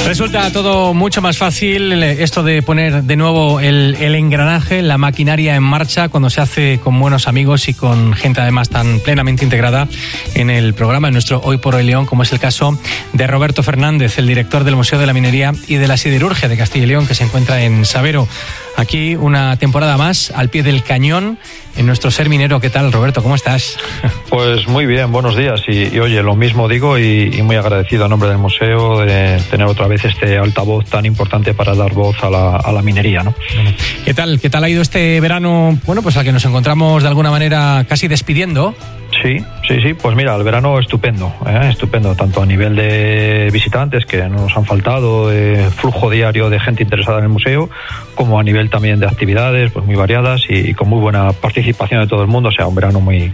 Resulta todo mucho más fácil esto de poner de nuevo el engranaje, la maquinaria en marcha cuando se hace con buenos amigos y con gente además tan plenamente integrada en el programa, en nuestro Hoy por Hoy León, como es el caso de Roberto Fernández, el director del Museo de la Minería y de la Siderurgia de Castilla y León, que se encuentra en Sabero. Aquí una temporada más, al pie del cañón, en nuestro Ser Minero. ¿Qué tal, Roberto? ¿Cómo estás? Pues muy bien, buenos días. Y oye, lo mismo digo y muy agradecido a nombre del museo de tener otra vez este altavoz tan importante para dar voz a la minería, ¿no? Bueno, ¿Qué tal ha ido este verano? Bueno, pues al que nos encontramos de alguna manera casi despidiendo. Sí, pues mira, el verano estupendo, tanto a nivel de visitantes, que no nos han faltado, de flujo diario de gente interesada en el museo, como a nivel también de actividades pues muy variadas y con muy buena participación de todo el mundo. O sea, un verano muy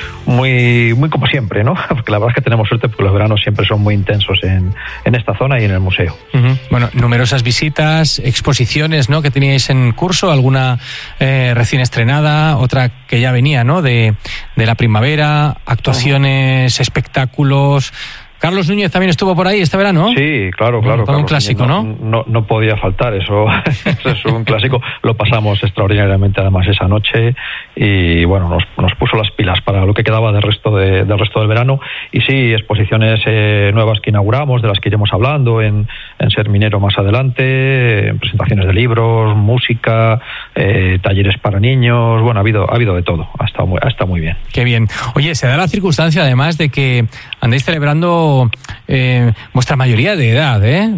como siempre, ¿no? Porque la verdad es que tenemos suerte porque los veranos siempre son muy intensos en esta zona y en el museo. Uh-huh. Bueno, numerosas visitas, exposiciones, ¿no?, que teníais en curso, alguna recién estrenada, otra que ya venía, ¿no?, de la primavera, actuaciones, espectáculos. Carlos Núñez también estuvo por ahí este verano. Sí, claro. Todo un clásico, No podía faltar, eso es un clásico. Lo pasamos extraordinariamente además esa noche y bueno, nos puso las pilas para lo que quedaba del resto del verano. Y sí, exposiciones nuevas que inauguramos, de las que iremos hablando en Ser Minero más adelante, presentaciones de libros, música, talleres para niños. Bueno, ha habido de todo. Ha estado muy bien. Qué bien. Oye, se da la circunstancia además de que andéis celebrando vuestra mayoría de edad,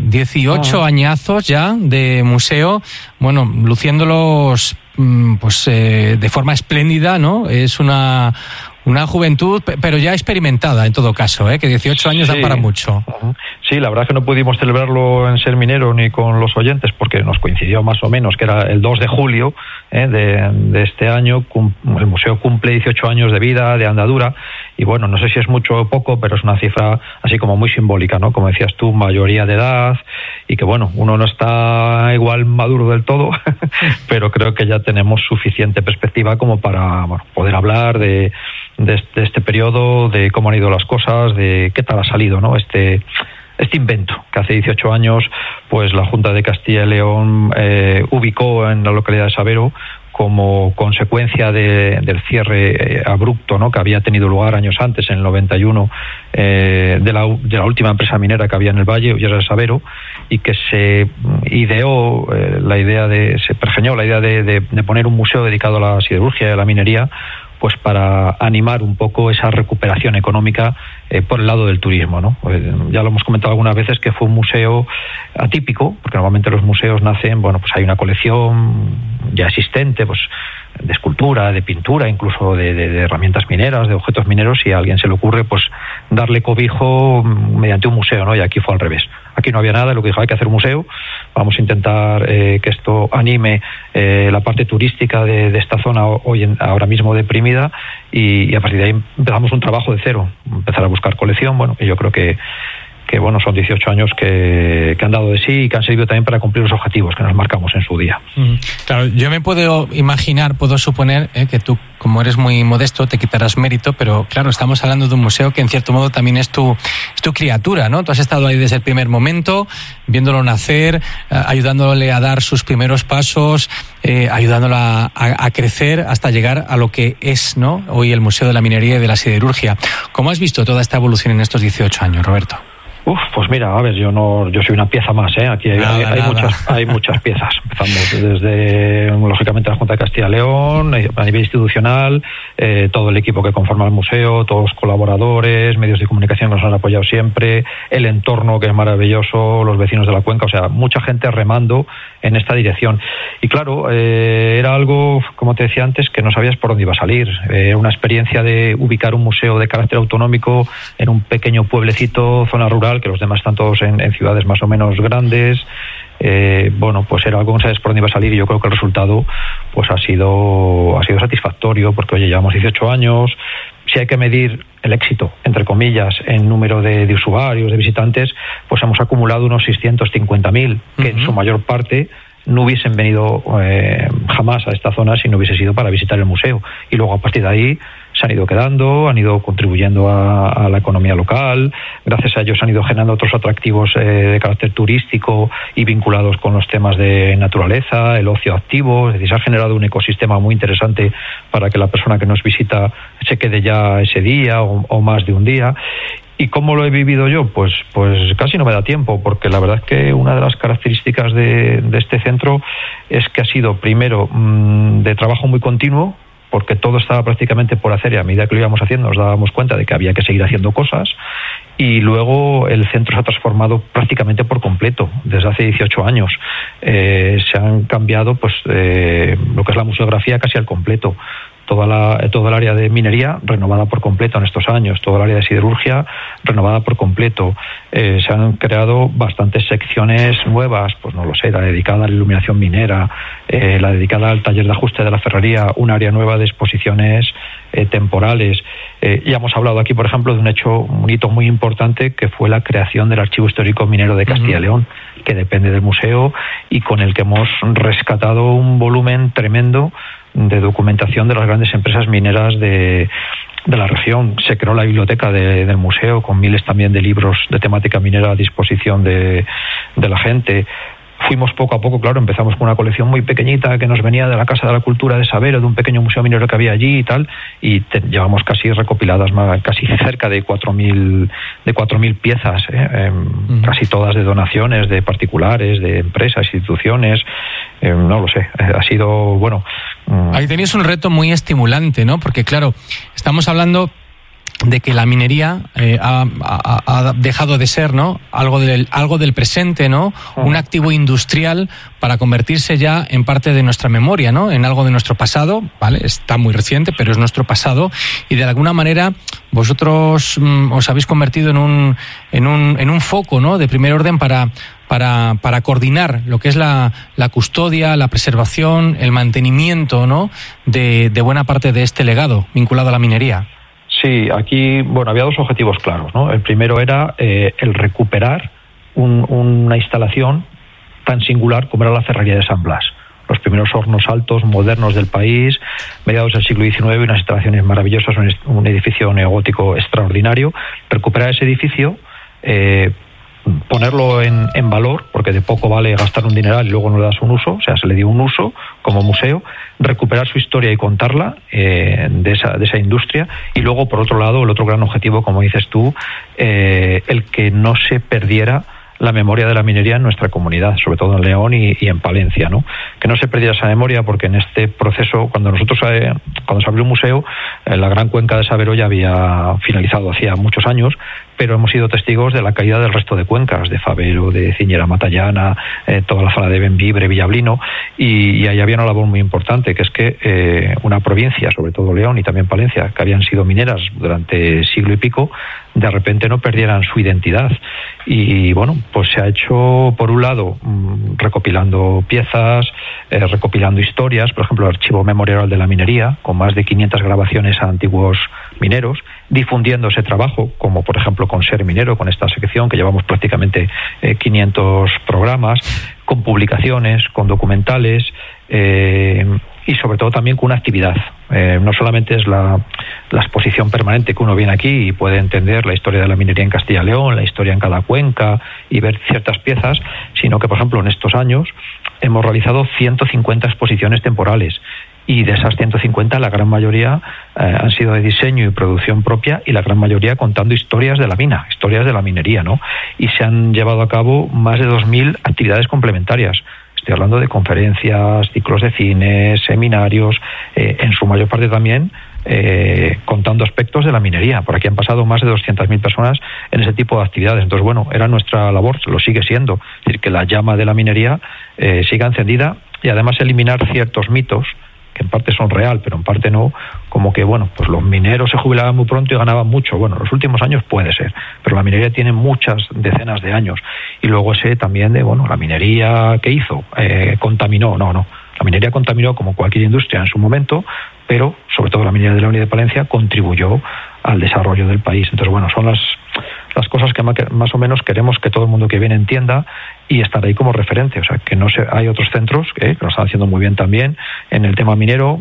18 añazos ya de museo, bueno, luciéndolos pues de forma espléndida, ¿no? Es una juventud, pero ya experimentada en todo caso, que 18 años dan para mucho. Sí, la verdad es que no pudimos celebrarlo en Ser Minero ni con los oyentes porque nos coincidió más o menos que era el 2 de julio de este año. El museo cumple 18 años de vida, de andadura, y bueno, no sé si es mucho o poco, pero es una cifra así como muy simbólica, ¿no? Como decías tú, mayoría de edad, y que bueno, uno no está igual maduro del todo, pero creo que ya tenemos suficiente perspectiva como para poder hablar de este periodo, de cómo han ido las cosas, de qué tal ha salido, ¿no? Este invento que hace 18 años pues la Junta de Castilla y León ubicó en la localidad de Sabero como consecuencia del cierre abrupto, ¿no?, que había tenido lugar años antes, en el 91, de la última empresa minera que había en el Valle, y era el Sabero, y que se ideó se pergeñó la idea de poner un museo dedicado a la siderurgia y a la minería, pues para animar un poco esa recuperación económica por el lado del turismo, ¿no? Ya lo hemos comentado algunas veces que fue un museo atípico, porque normalmente los museos nacen, pues hay una colección ya existente, pues de escultura, de pintura, incluso de herramientas mineras, de objetos mineros, y a alguien se le ocurre pues darle cobijo mediante un museo, ¿no? Y aquí fue al revés. Aquí no había nada, y lo que dijo, hay que hacer un museo, vamos a intentar que esto anime la parte turística de esta zona ahora mismo deprimida, y a partir de ahí empezamos un trabajo de cero, empezar a buscar colección, y yo creo que son 18 años que han dado de sí y que han servido también para cumplir los objetivos que nos marcamos en su día. Claro, yo me puedo imaginar, puedo suponer que tú, como eres muy modesto, te quitarás mérito, pero claro, estamos hablando de un museo que en cierto modo también es tu criatura, ¿no? Tú has estado ahí desde el primer momento, viéndolo nacer, ayudándole a dar sus primeros pasos, ayudándolo a crecer hasta llegar a lo que es, ¿no?, hoy el Museo de la Minería y de la Siderurgia. ¿Cómo has visto toda esta evolución en estos 18 años, Roberto? Pues mira, a ver, yo soy una pieza más, aquí hay muchas piezas, empezando desde lógicamente la Junta de Castilla y León, a nivel institucional, todo el equipo que conforma el museo, todos los colaboradores, medios de comunicación que nos han apoyado siempre, el entorno que es maravilloso, los vecinos de la cuenca, o sea, mucha gente remando en esta dirección. Y claro, era algo, como te decía antes, que no sabías por dónde iba a salir. Una experiencia de ubicar un museo de carácter autonómico en un pequeño pueblecito, zona rural, que los demás están todos en ciudades más o menos grandes. Pues era algo que no sabes por dónde iba a salir, y yo creo que el resultado pues ha sido satisfactorio, porque oye, llevamos 18 años. Si hay que medir el éxito, entre comillas, en número de usuarios, de visitantes, pues hemos acumulado unos 650.000, que en su mayor parte no hubiesen venido jamás a esta zona si no hubiese sido para visitar el museo. Y luego, a partir de ahí, se han ido quedando, han ido contribuyendo a la economía local, gracias a ellos han ido generando otros atractivos de carácter turístico y vinculados con los temas de naturaleza, el ocio activo, es decir, se ha generado un ecosistema muy interesante para que la persona que nos visita se quede ya ese día o más de un día. ¿Y cómo lo he vivido yo? Pues casi no me da tiempo, porque la verdad es que una de las características de este centro es que ha sido, primero, de trabajo muy continuo, porque todo estaba prácticamente por hacer y a medida que lo íbamos haciendo nos dábamos cuenta de que había que seguir haciendo cosas, y luego el centro se ha transformado prácticamente por completo desde hace 18 años. Se han cambiado lo que es la museografía casi al completo. Toda el área de minería renovada por completo en estos años, toda el área de siderurgia renovada por completo. Se han creado bastantes secciones nuevas, pues no lo sé, la dedicada a la iluminación minera, la dedicada al taller de ajuste de la ferrería, un área nueva de exposiciones temporales. Ya hemos hablado aquí, por ejemplo, de un hito muy importante que fue la creación del Archivo Histórico Minero de Castilla y León, que depende del museo y con el que hemos rescatado un volumen tremendo de documentación de las grandes empresas mineras de la región. Se creó la biblioteca del museo con miles también de libros de temática minera a disposición de la gente. Fuimos poco a poco, claro, empezamos con una colección muy pequeñita que nos venía de la Casa de la Cultura de Sabero, de un pequeño museo minero que había allí y tal, y llevamos casi recopiladas casi cerca de 4.000 piezas, casi todas de donaciones de particulares, de empresas, instituciones, no lo sé, ha sido, bueno... Ahí tenéis un reto muy estimulante, ¿no? Porque claro, estamos hablando de que la minería ha dejado de ser, ¿no?, algo del presente, ¿no?, un activo industrial para convertirse ya en parte de nuestra memoria, ¿no?, en algo de nuestro pasado, ¿vale? Está muy reciente, pero es nuestro pasado, y de alguna manera vosotros os habéis convertido en un foco, ¿no?, de primer orden para coordinar lo que es la custodia, la preservación, el mantenimiento, ¿no?, de buena parte de este legado vinculado a la minería. Sí, aquí, bueno, había dos objetivos claros, ¿no? El primero era el recuperar una instalación tan singular como era la Ferrería de San Blas. Los primeros hornos altos, modernos del país, mediados del siglo XIX, unas instalaciones maravillosas, un edificio neogótico extraordinario. Recuperar ese edificio, ponerlo en valor, porque de poco vale gastar un dineral y luego no le das un uso, o sea, se le dio un uso como museo, recuperar su historia y contarla de esa industria, y luego, por otro lado, el otro gran objetivo, como dices tú, el que no se perdiera la memoria de la minería en nuestra comunidad, sobre todo en León y en Palencia, ¿no? Que no se perdiera esa memoria, porque en este proceso, cuando se abrió un museo, la gran cuenca de Sabero ya había finalizado hacía muchos años, pero hemos sido testigos de la caída del resto de cuencas, de Fabero, de Ciñera Matallana, toda la zona de Bembibre, Villablino, y ahí había una labor muy importante, que es que una provincia, sobre todo León y también Palencia, que habían sido mineras durante siglo y pico, de repente no perdieran su identidad. Y bueno, pues se ha hecho, por un lado, recopilando piezas, recopilando historias, por ejemplo, el Archivo Memorial de la Minería, con más de 500 grabaciones a antiguos mineros, difundiendo ese trabajo, como por ejemplo con Ser Minero, con esta sección que llevamos prácticamente 500 programas, con publicaciones, con documentales, y sobre todo también con una actividad. No solamente es la exposición permanente que uno viene aquí y puede entender la historia de la minería en Castilla y León, la historia en cada cuenca y ver ciertas piezas, sino que, por ejemplo, en estos años hemos realizado 150 exposiciones temporales, y de esas 150 la gran mayoría han sido de diseño y producción propia, y la gran mayoría contando historias de la mina, historias de la minería, ¿no? Y se han llevado a cabo más de 2.000 actividades complementarias. Estoy hablando de conferencias, ciclos de cine, seminarios, en su mayor parte también contando aspectos de la minería. Por aquí han pasado más de 200.000 personas en ese tipo de actividades. Entonces, bueno, era nuestra labor, lo sigue siendo, es decir, que la llama de la minería siga encendida, y además eliminar ciertos mitos que en parte son real, pero en parte no, como que, bueno, pues los mineros se jubilaban muy pronto y ganaban mucho. Bueno, en los últimos años puede ser, pero la minería tiene muchas decenas de años. Y luego ese también de, bueno, la minería, ¿qué hizo? ¿Contaminó? No. La minería contaminó como cualquier industria en su momento, pero sobre todo la minería de León y de Palencia contribuyó al desarrollo del país. Entonces, bueno, son las cosas que más o menos queremos que todo el mundo que viene entienda, y estar ahí como referente. O sea, que hay otros centros que lo están haciendo muy bien también en el tema minero,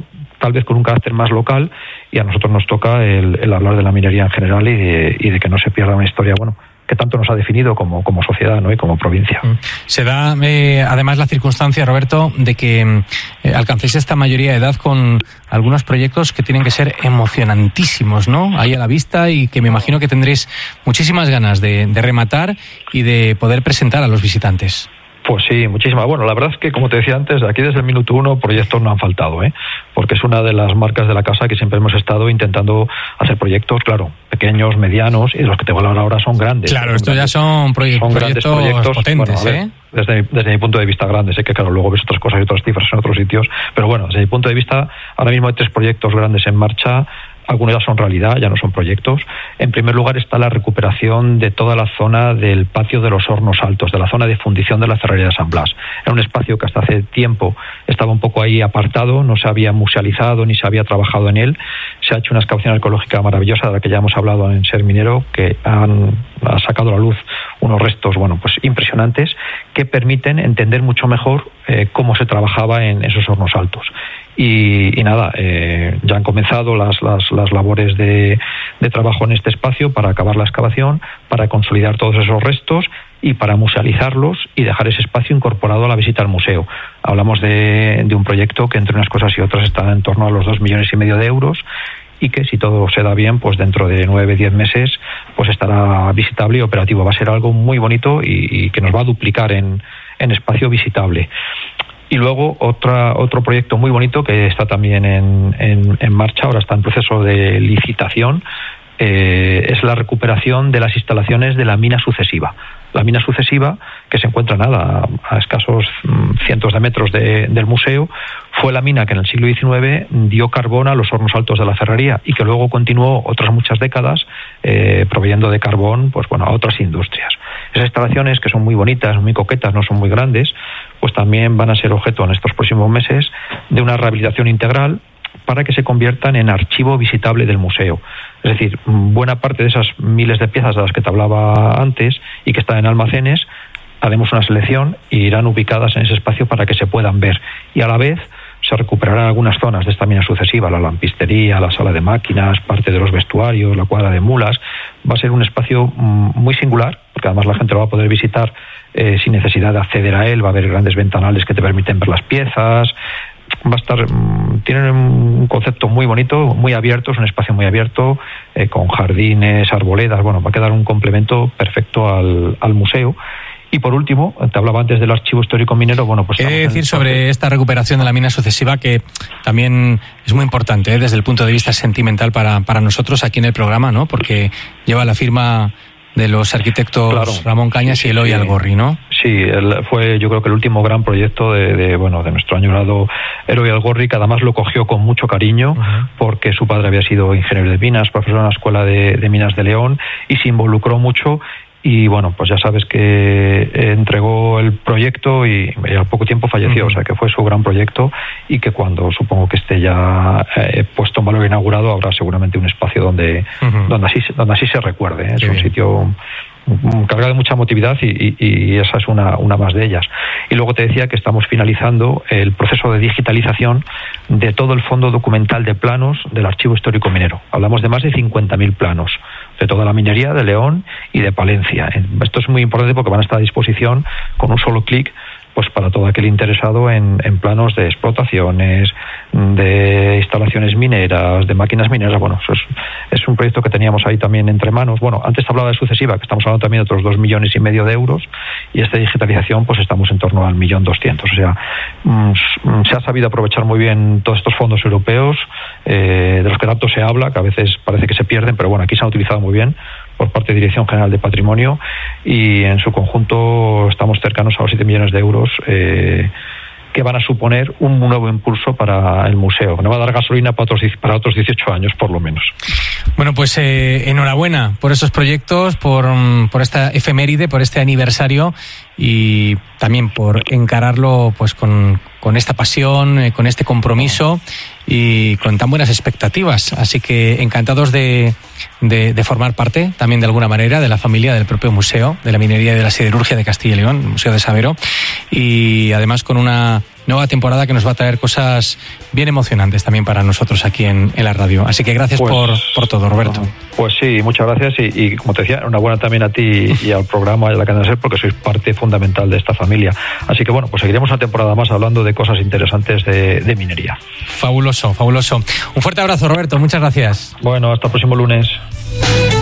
tal vez con un carácter más local, y a nosotros nos toca el hablar de la minería en general y de que no se pierda una historia, bueno, que tanto nos ha definido como sociedad, ¿no? Y como provincia. Se da además la circunstancia, Roberto, de que alcancéis esta mayoría de edad con algunos proyectos que tienen que ser emocionantísimos, ¿no? Ahí a la vista, y que me imagino que tendréis muchísimas ganas de rematar y de poder presentar a los visitantes. Pues sí, muchísimas. Bueno, la verdad es que, como te decía antes, aquí desde el minuto 1 proyectos no han faltado, porque es una de las marcas de la casa que siempre hemos estado intentando hacer proyectos, claro, pequeños, medianos, y los que te voy a hablar ahora son grandes. Claro, estos ya son proyectos potentes, bueno, desde mi punto de vista grandes, que claro, luego ves otras cosas y otras cifras en otros sitios, pero bueno, desde mi punto de vista, ahora mismo hay 3 proyectos grandes en marcha. Algunos ya son realidad, ya no son proyectos. En primer lugar está la recuperación de toda la zona del patio de los Hornos Altos, de la zona de fundición de la Ferrería de San Blas. Era un espacio que hasta hace tiempo estaba un poco ahí apartado, no se había musealizado ni se había trabajado en él. Se ha hecho una excavación arqueológica maravillosa, de la que ya hemos hablado en Ser Minero, que ha sacado a la luz unos restos, bueno, pues impresionantes, que permiten entender mucho mejor cómo se trabajaba en esos hornos altos. Y nada, ya han comenzado las labores de trabajo en este espacio para acabar la excavación, para consolidar todos esos restos y para musealizarlos y dejar ese espacio incorporado a la visita al museo. Hablamos de un proyecto que, entre unas cosas y otras, está en torno a los 2,5 millones de euros, y que, si todo se da bien, pues dentro de 9-10 meses pues estará visitable y operativo. Va a ser algo muy bonito y que nos va a duplicar en espacio visitable. Y luego otro proyecto muy bonito que está también en marcha, ahora está en proceso de licitación, es la recuperación de las instalaciones de la mina sucesiva. La mina sucesiva, que se encuentra a escasos cientos de metros del museo, fue la mina que en el siglo XIX dio carbón a los hornos altos de la Ferrería, y que luego continuó otras muchas décadas proveyendo de carbón, pues bueno, a otras industrias. Esas instalaciones, que son muy bonitas, muy coquetas, no son muy grandes, pues también van a ser objeto en estos próximos meses de una rehabilitación integral para que se conviertan en archivo visitable del museo. Es decir, buena parte de esas miles de piezas de las que te hablaba antes y que están en almacenes, haremos una selección e irán ubicadas en ese espacio para que se puedan ver. Y a la vez se recuperarán algunas zonas de esta mina sucesiva, la lampistería, la sala de máquinas, parte de los vestuarios, la cuadra de mulas. Va a ser un espacio muy singular, porque además la gente lo va a poder visitar sin necesidad de acceder a él. Va a haber grandes ventanales que te permiten ver las piezas. Va a estar, tienen un concepto muy bonito, muy abierto, es un espacio muy abierto, con jardines, arboledas. Bueno, va a quedar un complemento perfecto al museo. Y por último, te hablaba antes del archivo histórico minero. Bueno, pues ¿qué decir sobre esta recuperación de la mina sucesiva, que también es muy importante desde el punto de vista sentimental para nosotros aquí en el programa, ¿no? Porque lleva la firma de los arquitectos, claro, Ramón Cañas y Eloy Algorri, ¿no? Sí, fue, yo creo que el último gran proyecto de nuestro añorado Eloy Algorri, que además lo cogió con mucho cariño, porque su padre había sido ingeniero de minas, profesor en la Escuela de Minas de León, y se involucró mucho. Y bueno, pues ya sabes que entregó el proyecto y al poco tiempo falleció. O sea, que fue su gran proyecto, y que cuando supongo que esté ya puesto en valor, inaugurado, habrá seguramente un espacio donde así se recuerde. Es un sitio cargado de mucha emotividad, y esa es una más de ellas. Y luego te decía que estamos finalizando el proceso de digitalización de todo el fondo documental de planos del Archivo Histórico Minero. Hablamos de más de 50.000 planos de toda la minería de León y de Palencia. Esto es muy importante porque van a estar a disposición con un solo clic, pues para todo aquel interesado en planos de explotaciones, de instalaciones mineras, de máquinas mineras. Bueno, eso es un proyecto que teníamos ahí también entre manos. Bueno, antes te hablaba de sucesiva, que estamos hablando también de otros 2,5 millones de euros, y esta digitalización pues estamos en torno al 1.200.000. O sea, se ha sabido aprovechar muy bien todos estos fondos europeos, de los que tanto se habla, que a veces parece que se pierden, pero bueno, aquí se han utilizado muy bien por parte de Dirección General de Patrimonio, y en su conjunto estamos cercanos a los 7 millones de euros, que van a suponer un nuevo impulso para el museo. Nos va a dar gasolina para otros 18 años, por lo menos. Bueno, pues enhorabuena por esos proyectos, por esta efeméride, por este aniversario, y también por encararlo pues con esta pasión, con este compromiso y con tan buenas expectativas. Así que encantados de formar parte también de alguna manera de la familia del propio Museo de la Minería y de la Siderurgia de Castilla y León, el Museo de Sabero, y además con una nueva temporada que nos va a traer cosas bien emocionantes también para nosotros aquí en la radio. Así que gracias por todo, Roberto. Pues sí, muchas gracias y como te decía, enhorabuena también a ti y al programa y a la cadena SER, porque sois parte fundamental de esta familia. Así que bueno, pues seguiremos una temporada más hablando de cosas interesantes de minería. Fabuloso, fabuloso. Un fuerte abrazo, Roberto, muchas gracias. Bueno, hasta el próximo lunes.